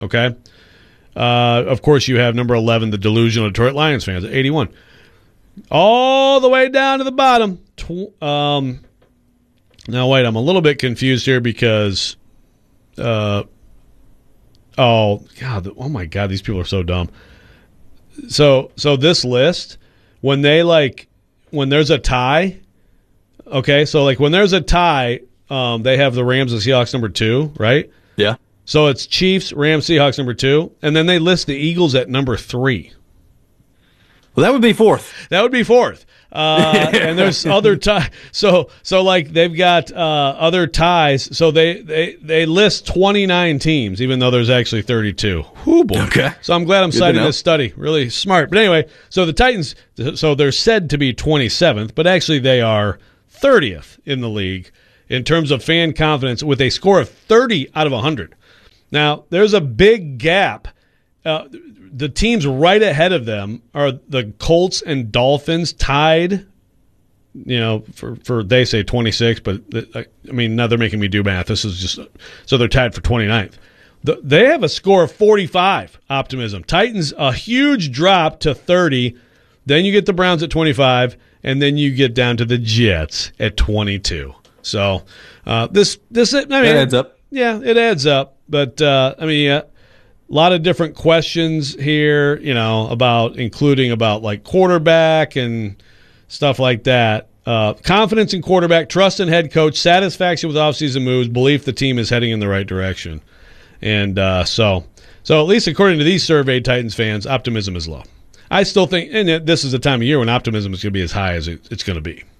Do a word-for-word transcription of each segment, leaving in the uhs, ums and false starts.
Okay. Uh, of course, you have number eleven, the delusional Detroit Lions fans at eighty-one. All the way down to the bottom. Tw- um, now, wait, I'm a little bit confused here because, uh, oh, God, oh, my God, these people are so dumb. So, so this list, when they, like, when there's a tie, okay, so, like, when there's a tie, um, they have the Rams and Seahawks number two, right? Yeah. So it's Chiefs, Rams, Seahawks number two, and then they list the Eagles at number three. Well, that would be fourth. That would be fourth. Uh, and there's other ties. So, so like they've got uh, other ties. So they, they, they list twenty-nine teams, even though there's actually thirty-two. Whoo, boy. Okay. So I'm glad I'm Good citing this study. Really smart. But anyway, so the Titans, so they're said to be twenty-seventh, but actually they are thirtieth in the league in terms of fan confidence with a score of thirty out of one hundred. Now, there's a big gap. Uh, the teams right ahead of them are the Colts and Dolphins tied, you know, for, for they say twenty-six, but I mean, now they're making me do math. This is just so they're tied for twenty-ninth. The, they have a score of forty-five, optimism. Titans, a huge drop to thirty. Then you get the Browns at twenty-five, and then you get down to the Jets at twenty-two. So uh, this, this, I mean, that adds up. Yeah, it adds up. But, uh, I mean, yeah. A lot of different questions here, you know, about including about like quarterback and stuff like that. Uh, confidence in quarterback, trust in head coach, satisfaction with offseason moves, belief the team is heading in the right direction. And uh, so, so at least according to these surveyed Titans fans, optimism is low. I still think, and this is the time of year when optimism is going to be as high as it, it's going to be.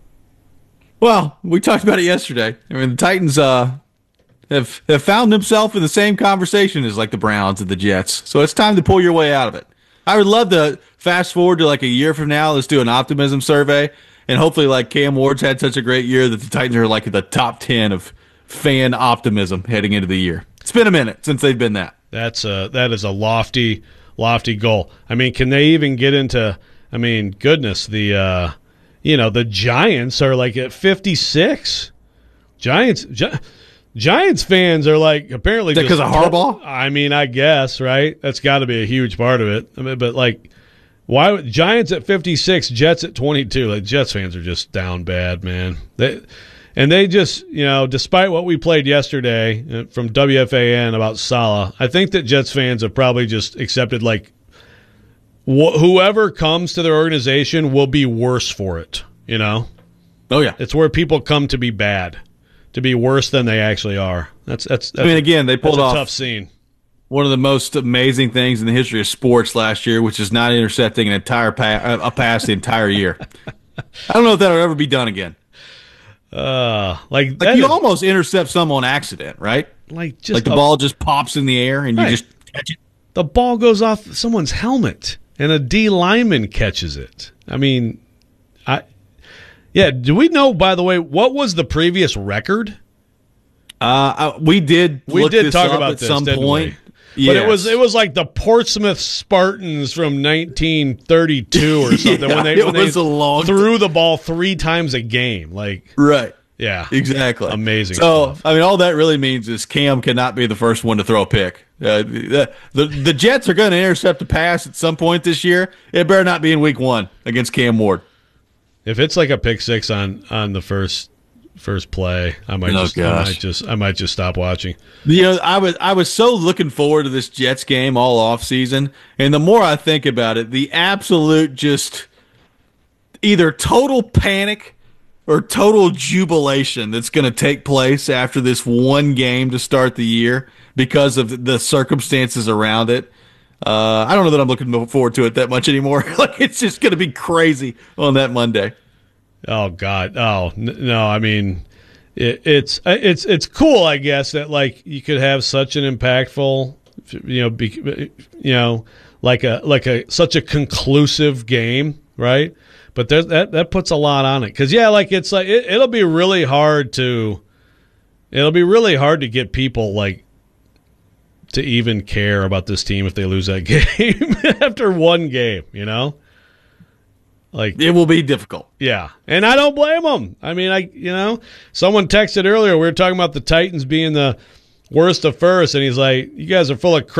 Well, we talked about it yesterday. I mean, the Titans uh, have have found themselves in the same conversation as like the Browns and the Jets. So it's time to pull your way out of it. I would love to fast forward to like a year from now. Let's do an optimism survey, and hopefully, like Cam Ward's had such a great year that the Titans are like in the top ten of fan optimism heading into the year. It's been a minute since they've been that. That's a that is a lofty, lofty goal. I mean, can they even get into? I mean, goodness, the uh, you know the Giants are like at fifty-six. Giants. Gi- Giants fans are like apparently because of Harbaugh. I mean, I guess right. That's got to be a huge part of it. I mean, but like, why Giants at fifty-six, Jets at twenty-two? Like Jets fans are just down bad, man. They and they just you know, despite what we played yesterday from W F A N about Saleh, I think that Jets fans have probably just accepted like wh- whoever comes to their organization will be worse for it. You know? Oh yeah, it's where people come to be bad. To be worse than they actually are. That's that's. that's I mean, again, they pulled that's a off tough scene. One of the most amazing things in the history of sports last year, which is not intercepting an entire pa- a pass the entire year. I don't know if that'll ever be done again. Uh, like like you is, almost intercept some on accident, right? Like just like the a, ball just pops in the air and right. you just catch it. The ball goes off someone's helmet and a D lineman catches it. I mean, I. Yeah, do we know, by the way, what was the previous record? Uh, we did we look did this talk up about at this, some didn't point. We? Yes. But it was it was like the Portsmouth Spartans from nineteen thirty-two or something yeah, when they, it when was they a long threw the ball three times a game. Like right. Yeah. Exactly. Amazing So, stuff. I mean, all that really means is Cam cannot be the first one to throw a pick. Uh, the, the the Jets are going to intercept a pass at some point this year. It better not be in week one against Cam Ward. If it's like a pick six on, on the first first play, I might oh, just I might just I might just stop watching. You know, I was I was so looking forward to this Jets game all off season, and the more I think about it, the absolute just either total panic or total jubilation that's going to take place after this one game to start the year because of the circumstances around it. Uh, I don't know that I'm looking forward to it that much anymore. Like it's just going to be crazy on that Monday. Oh God! Oh n- no! I mean, it, it's it's it's cool, I guess, that like you could have such an impactful, you know, be, you know, like a like a such a conclusive game, right? But there's, that that puts a lot on it because yeah, like it's like it, it'll be really hard to, it'll be really hard to get people like. To even care about this team if they lose that game after one game, you know? Like it will be difficult. Yeah. And I don't blame them. I mean, I you know, someone texted earlier, we were talking about the Titans being the worst to first, and he's like, "You guys are full of crap."